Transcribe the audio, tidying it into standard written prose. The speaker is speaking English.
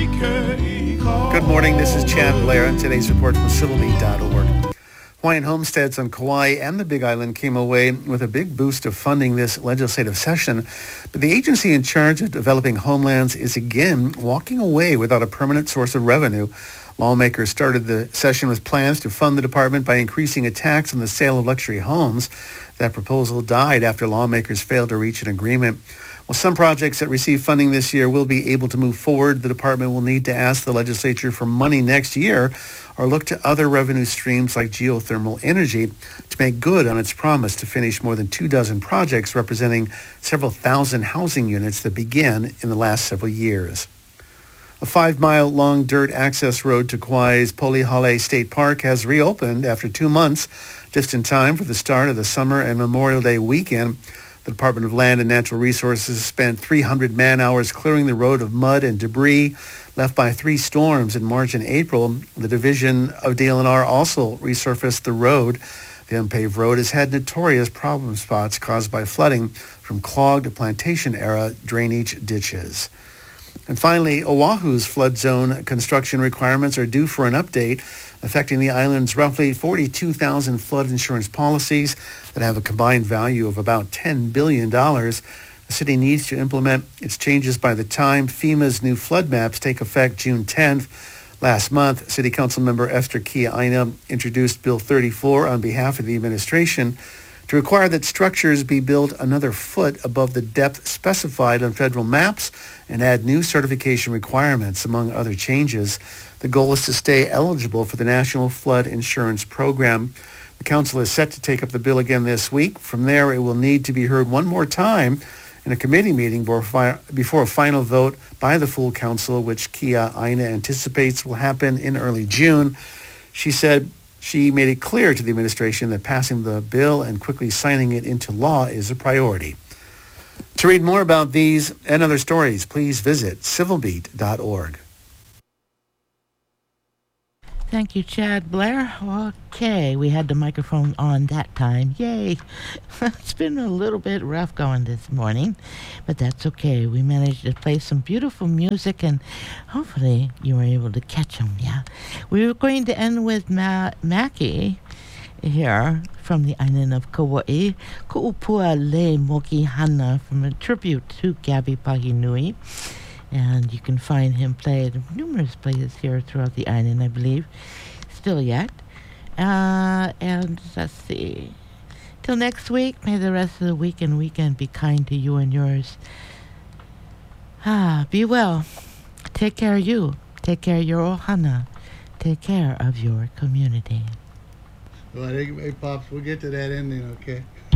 Good morning, this is Chad Blair, and today's report from civilbeat.org. Hawaiian homesteads on Kauai and the Big Island came away with a big boost of funding this legislative session, but the agency in charge of developing homelands is again walking away without a permanent source of revenue. Lawmakers started the session with plans to fund the department by increasing a tax on the sale of luxury homes. That proposal died after lawmakers failed to reach an agreement. Well, some projects that receive funding this year will be able to move forward. The department will need to ask the legislature for money next year or look to other revenue streams like geothermal energy to make good on its promise to finish more than 24 projects representing several thousand housing units that began in the last several years. A 5-mile-long dirt access road to Kauai's Polihale State Park has reopened after 2 months, just in time for the start of the summer and Memorial Day weekend. The Department of Land and Natural Resources spent 300 man-hours clearing the road of mud and debris left by 3 storms in March and April. The Division of DLNR also resurfaced the road. The unpaved road has had notorious problem spots caused by flooding from clogged plantation-era drainage ditches. And finally, Oahu's flood zone construction requirements are due for an update, affecting the island's roughly 42,000 flood insurance policies that have a combined value of about $10 billion. The city needs to implement its changes by the time FEMA's new flood maps take effect June 10th. Last month, City Council member Esther Kia Aina introduced Bill 34 on behalf of the administration to require that structures be built another foot above the depth specified on federal maps and add new certification requirements, among other changes. The goal is to stay eligible for the National Flood Insurance Program. The council is set to take up the bill again this week. From there, it will need to be heard one more time in a committee meeting before a final vote by the full council, which Kia Aina anticipates will happen in early June. She said she made it clear to the administration that passing the bill and quickly signing it into law is a priority. To read more about these and other stories, please visit civilbeat.org. Thank you, Chad Blair. Okay, we had the microphone on that time. Yay. It's been a little bit rough going this morning, but that's okay. We managed to play some beautiful music, and hopefully you were able to catch them, yeah? We were going to end with Mackie here from the island of Kauai. Ku'upua Le Moki Hana, from a tribute to Gabby Pahinui. And you can find him play at numerous places here throughout the island, I believe. Still yet. And let's see. Till next week, may the rest of the week and weekend be kind to you and yours. Be well. Take care of you. Take care of your ohana. Take care of your community. Well, hey, Pops, we'll get to that ending, okay?